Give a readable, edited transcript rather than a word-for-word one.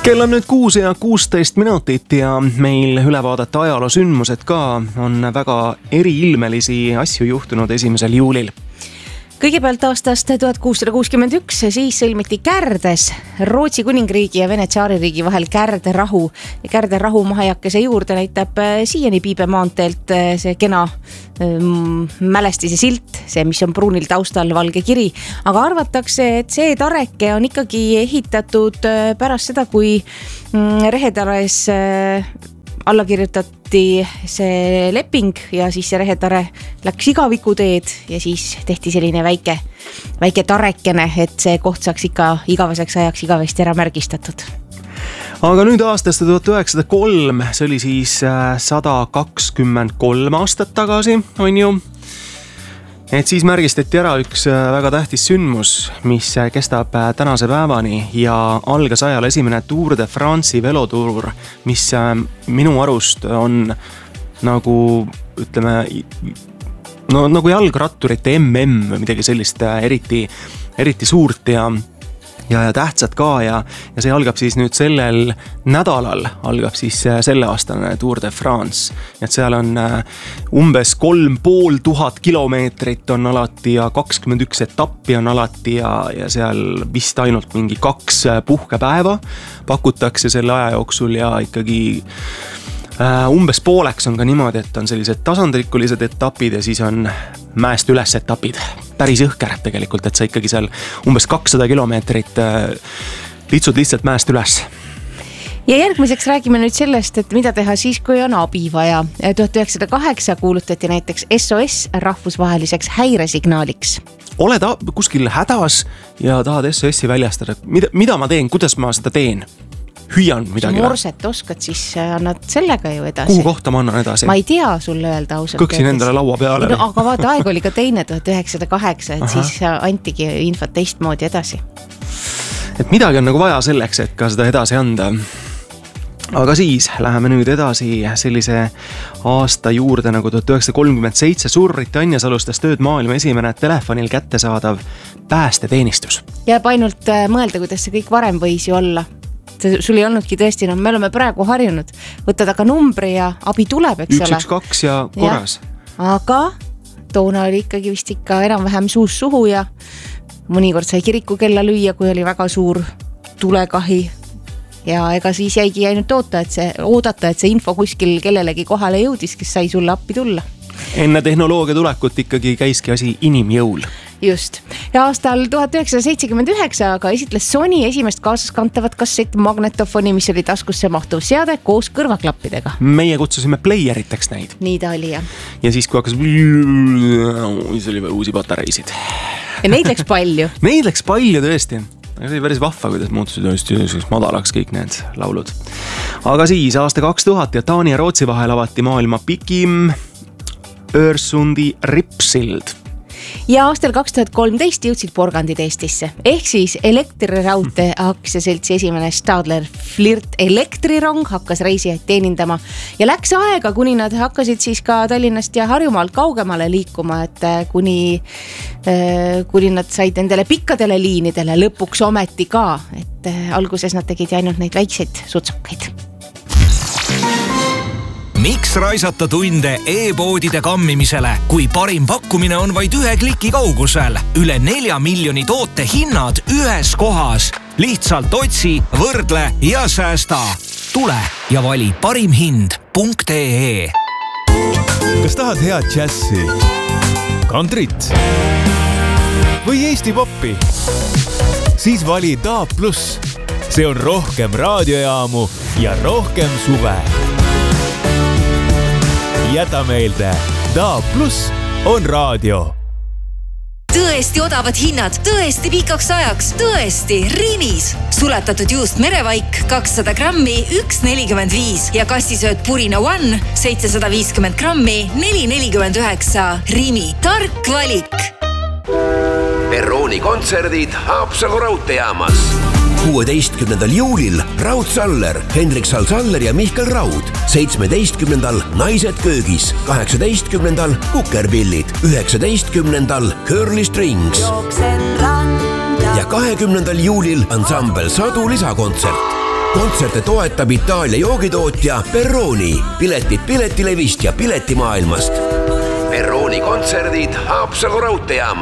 Kell on nüüd 6:16 ja meil üle vaadata ajaloo sündmused ka. On väga eriilmelisi asju juhtunud 1. juulil. Kõigepealt aastast 1661 siis sõlmiti Kärdes Rootsi kuningriigi ja Vene tsaaririigi vahel Kärderahu. Ja Kärderahu mahajakese juurde näitab siiani Piibe maanteelt see kena mälestise silt, see mis on pruunil taustal valge kiri. Aga arvatakse, et see tareke on ikkagi ehitatud pärast seda, kui Rehetares alla kirjutati see leping ja siis see Rehetare läks igavikuteed ja siis tehti selline väike tarekene, et see koht saaks ikka igaveseks ajaks igavesti ära märgistatud. Aga nüüd aastast 1903, see oli siis 123 aastat tagasi, on ju. Et siis märgistati ära üks väga tähtis sündmus, mis kestab tänase päevani ja algas ajal esimene Tour de France'i velotuur, mis minu arust on nagu, ütleme, nagu jalgratturite MM või midagi sellist eriti suurt ja tähtsad ka ja see algab siis nüüd sellel nädalal, algab siis selleaastane Tour de France. Et seal on umbes 3500 kilomeetrit on alati ja 21 etappi on alati ja seal vist ainult mingi 2 puhkepäeva pakutakse selle aja jooksul ja ikkagi umbes pooleks on ka niimoodi, et on sellised tasandlikulised etapid ja siis on mäest üles etapid. Päris õhker tegelikult, et sa ikkagi seal umbes 200 kilomeetrit litsud lihtsalt mäest üles. Ja järgmiseks räägime nüüd sellest, et mida teha siis, kui on abi vaja. 1908 kuulutati näiteks SOS rahvusvaheliseks häiresignaaliks. Oled kuskil hädas ja tahad SOS-i väljastada. Mida ma teen, kuidas ma seda teen? Hüüan midagi. Morset oskad, siis annad sellega ju edasi. Kuhu kohta ma annan edasi? Ma ei tea sulle öelda ausalt. Kõksin endale laua peale. No, aga vaata, aeg oli ka teine 1908, et siis antigi infot teistmoodi edasi. Et midagi on nagu vaja selleks, et ka seda edasi anda. Aga siis läheme nüüd edasi sellise aasta juurde nagu 1937 Suurbritannias alustas tööd maailma esimene telefonil kättesaadav päästeteenistus. Jääb ainult mõelda, kuidas see kõik varem võis ju olla. Sul ei olnudki tõesti, me oleme praegu harjunud. Võtad aga numbri ja abi tuleb, eks ole. 112 ja korras. Ja. Aga toona oli ikkagi vist ikka enam-vähem suus suhu ja mõnikord sai kirikukella lüüa, kui oli väga suur tulekahi. Ja ega siis jäigi ainult oodata, et see info kuskil kellelegi kohale jõudis, kes sai sulle appi tulla. Enne tehnoloogia tulekut ikkagi käiski asi inimjõul. Just. Ja aastal 1979 aga esitles Sony esimest kaasaskantavat kassettmagnetofoni, mis oli taskusse mahtuv seade koos kõrvaklappidega. Meie kutsusime playeriteks neid. Nii ta oli, jah. Ja siis kui hakkas, siis oli veel uusi patareisid. Ja neid läks palju. Neid läks palju tõesti. See oli päris vahva, kuidas muutusid madalaks kõik need laulud. Aga siis aasta 2000 ja Taani ja Rootsi vahel avati maailma pikim Örsundi ripsild. Ja aastal 2013 jõudsid porgandid Eestisse. Ehk siis elektriraudtee aktsiaseltsi esimene Stadler Flirt elektrirong hakkas reisijaid teenindama. Ja läks aega, kuni nad hakkasid siis ka Tallinnast ja Harjumaalt kaugemale liikuma, et kuni nad said endale pikkadele liinidele lõpuks ometi ka. Et alguses nad tegid ainult neid väikseid sutsakaid. Miks raisata tunde e-poodide kammimisele, kui parim pakkumine on vaid 1 kliki kaugusel? Üle 4 miljoni toote hinnad ühes kohas. Lihtsalt otsi, võrdle ja säästa. Tule ja vali parimhind.ee. Kas tahad head džässi, kantrit või Eesti poppi? Siis vali DAB+. See on rohkem raadiojaamu ja rohkem suve. Jäta meelde, DAB+ on raadio. Tõesti odavad hinnad, tõesti pikaks ajaks, tõesti Rimis. Sulatatud juust merevaik 200 grammi 1,45 ja kastisööt Purina One 750 grammi 4,49. Rimi, tark valik. Perrooni kontserdid Haapsalu raudteejaamas. 16. juulil Raud Saller, Hendrik Saller ja Mihkel Raud. 17. Naised köögis. 18. Kukerpillid. 19. Curly Strings. Ja 20. juulil ansambel Sadu lisakontsert. kontserte toetab Itaalia joogitootja Peroni. Piletid Piletilevist ja Piletimaailmast. Peroni kontserdid Haapsalu raudteejaamas.